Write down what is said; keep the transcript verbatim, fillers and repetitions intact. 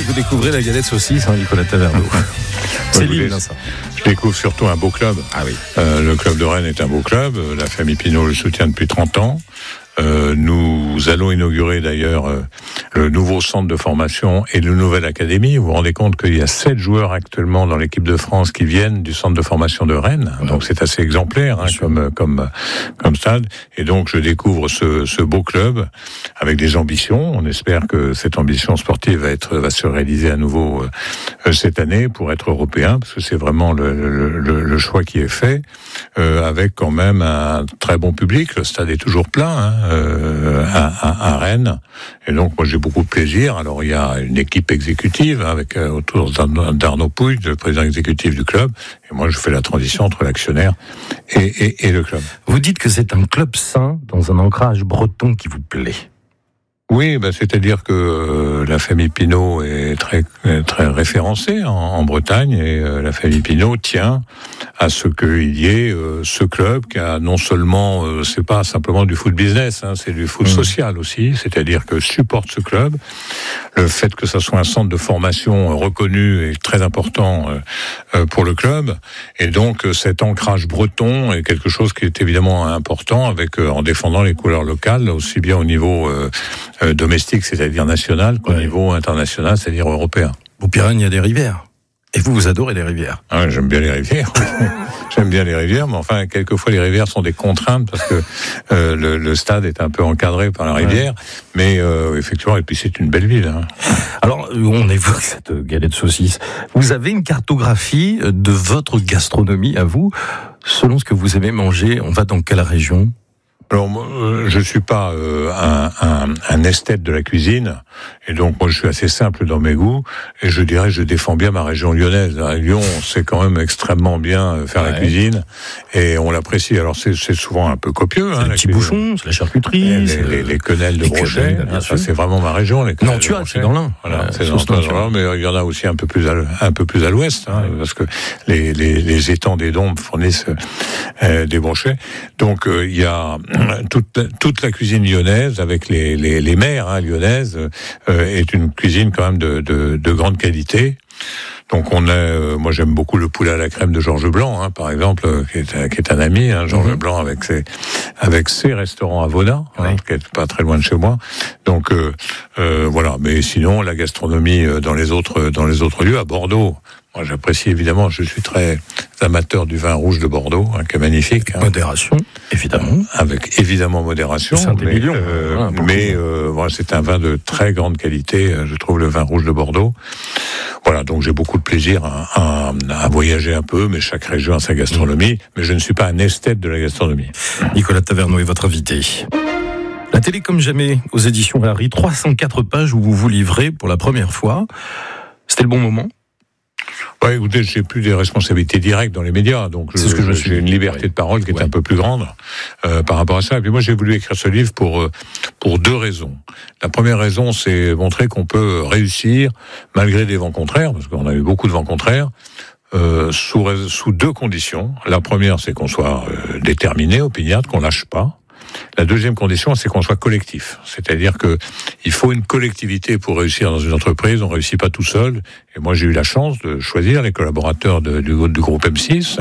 vous découvrez la galette saucisse, hein, Nicolas Taverneau. C'est libre, ça. Je découvre surtout un beau club. Ah oui. Euh, le club de Rennes est un beau club. La famille Pinault le soutient depuis trente ans. Euh, nous allons inaugurer d'ailleurs euh, le nouveau centre de formation et le nouvelle académie. Vous vous rendez compte qu'il y a sept joueurs actuellement dans l'équipe de France qui viennent du centre de formation de Rennes. Ouais. Donc c'est assez exemplaire hein, comme comme comme stade. Et donc je découvre ce, ce beau club avec des ambitions. On espère que cette ambition sportive va être va se réaliser à nouveau euh, cette année pour être européen, parce que c'est vraiment le, le, le, le choix qui est fait euh, avec quand même un très bon public. Le stade est toujours plein. Hein. Euh, à, à, à Rennes, et donc moi j'ai beaucoup de plaisir. Alors il y a une équipe exécutive avec euh, autour d'Arnaud Pouille, le président exécutif du club, et moi je fais la transition entre l'actionnaire et, et, et le club. Vous dites que c'est un club sain dans un ancrage breton qui vous plaît. Oui, ben c'est-à-dire que euh, la famille Pinault est très très référencée en, en Bretagne, et euh, la famille Pinault tient à ce qu'il y ait euh, ce club qui a non seulement, euh, c'est pas simplement du foot business, hein, c'est du foot mmh. social aussi, c'est-à-dire que supporte ce club. Le fait que ça soit un centre de formation reconnu est très important euh, euh, pour le club, et donc euh, cet ancrage breton est quelque chose qui est évidemment important, avec euh, en défendant les couleurs locales, aussi bien au niveau euh, euh, domestique, c'est-à-dire national, qu'au ouais. niveau international, c'est-à-dire européen. Au Pyrénées, il y a des rivières. Et vous, vous adorez les rivières. Ah, j'aime bien les rivières. J'aime bien les rivières, mais enfin, quelquefois, les rivières sont des contraintes parce que euh, le, le stade est un peu encadré par la rivière. Ouais. Mais euh, effectivement, et puis c'est une belle ville. Hein. Alors, on évoque cette galette saucisse. Vous avez une cartographie de votre gastronomie à vous, selon ce que vous aimez manger. On va dans quelle région ? Alors, moi, je suis pas euh, un, un, un esthète de la cuisine, et donc moi je suis assez simple dans mes goûts, et je dirais je défends bien ma région lyonnaise. À Lyon, on sait quand même extrêmement bien faire ouais. la cuisine, et on l'apprécie. Alors c'est, c'est souvent un peu copieux. C'est hein, les petits bouchons, c'est la charcuterie, les, c'est les, les quenelles de Brochet. Hein, ça c'est vraiment ma région. Les non, tu as, c'est dans l'Ain. Voilà, euh, c'est dans, dans l'Ain, mais il y en a aussi un peu plus à, un peu plus à l'ouest, hein, ouais. parce que les, les, les étangs des Dombes fournissent euh, des brochets. Donc il euh, y a toute, toute la cuisine lyonnaise, avec les, les, les mères hein, lyonnaises, euh, est une cuisine quand même de, de, de grande qualité. Donc on a, euh, moi j'aime beaucoup le poulet à la crème de Georges Blanc, hein, par exemple, euh, qui, est, qui est un ami, hein, Georges mmh. Blanc avec ses, avec ses restaurants à Vaudin, oui. hein, qui est pas très loin de chez moi. Donc euh, euh, voilà. Mais sinon la gastronomie euh, dans les autres dans les autres lieux, à Bordeaux. Moi, j'apprécie évidemment, je suis très amateur du vin rouge de Bordeaux, hein, qui est magnifique. Hein. Modération, évidemment. Avec évidemment modération. Mais, euh, voilà, mais euh, voilà, c'est un vin de très grande qualité, je trouve, le vin rouge de Bordeaux. Voilà, donc j'ai beaucoup de plaisir à, à, à voyager un peu, mais chaque région a sa gastronomie. Mmh. Mais je ne suis pas un esthète de la gastronomie. Nicolas Taverneau est votre invité. La télé comme jamais, aux éditions Harry, trois cent quatre pages où vous vous livrez pour la première fois. C'était le bon moment ? Ouais, écoutez, j'ai plus des responsabilités directes dans les médias, donc c'est ce que je j'ai suis. une liberté ouais. de parole qui est ouais. un peu plus grande euh, par rapport à ça. Et puis moi, j'ai voulu écrire ce livre pour pour deux raisons. La première raison, c'est montrer qu'on peut réussir malgré des vents contraires, parce qu'on a eu beaucoup de vents contraires. Euh, sous sous deux conditions. La première, c'est qu'on soit euh, déterminé, opiniâtre, qu'on lâche pas. La deuxième condition, c'est qu'on soit collectif. C'est-à-dire que il faut une collectivité pour réussir dans une entreprise. On réussit pas tout seul. Et moi, j'ai eu la chance de choisir les collaborateurs de, du, du groupe M six,